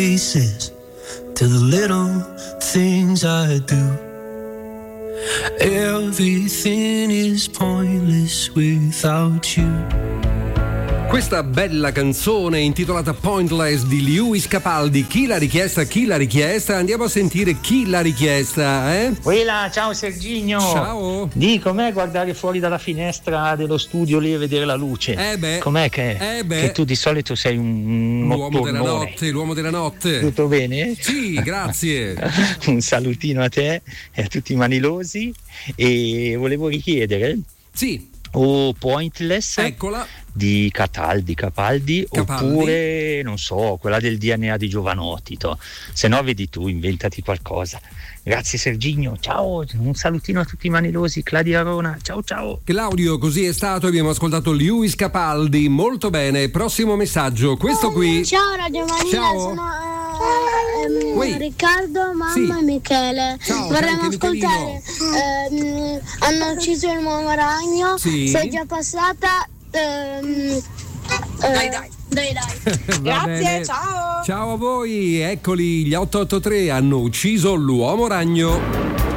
Pieces to the little things I do. Everything is pointless without you. Questa bella canzone intitolata Pointless di Lewis Capaldi. Chi l'ha richiesta? Chi l'ha richiesta? Andiamo a sentire chi l'ha richiesta, eh? Quella, ciao Serginio. Ciao. Di com'è guardare fuori dalla finestra dello studio lì e vedere la luce? Com'è che tu di solito sei un l'uomo della notte. Tutto bene? Sì, grazie. Un salutino a te e a tutti i manilosi. E volevo richiedere. Sì. Pointless. Eccola. Di Capaldi, oppure non so, quella del DNA di Giovanotito, se no vedi tu, inventati qualcosa. Grazie Serginio, ciao, un salutino a tutti i manilosi. Claudia Rona, ciao. Claudio, così è stato, abbiamo ascoltato Lewis Capaldi, molto bene. Prossimo messaggio, questo qui. Ciao Radio Manila, ciao. Sono Riccardo, mamma e Michele. Ciao, vorremmo ascoltare hanno ucciso il uomo ragno. Sì. Se è già passata dai. Grazie, ciao a voi. Eccoli, gli 883 hanno ucciso l'uomo ragno.